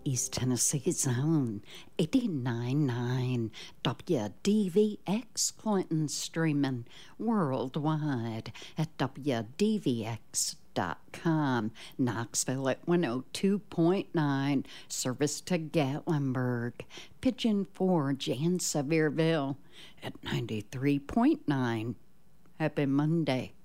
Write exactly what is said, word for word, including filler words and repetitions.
East Tennessee Zone, eighty-nine point nine W D V X Clinton, streaming worldwide at W D V X dot com. Knoxville at one oh two point nine, service to Gatlinburg. Pigeon Forge and Sevierville at ninety-three point nine. Happy Monday.